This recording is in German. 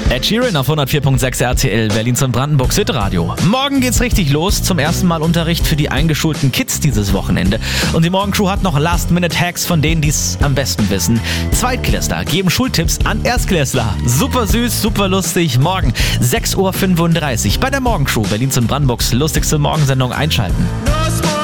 Ed Sheeran auf 104.6 RTL, Berlins und Brandenburgs Hitradio. Morgen geht's richtig los. Zum ersten Mal Unterricht für die eingeschulten Kids dieses Wochenende. Und die Morgencrew hat noch Last-Minute-Hacks von denen, die es am besten wissen. Zweitklässler geben Schultipps an Erstklässler. Super süß, super lustig. Morgen 6.35 Uhr bei der Morgencrew, Berlins und Brandenburgs lustigste Morgensendung einschalten.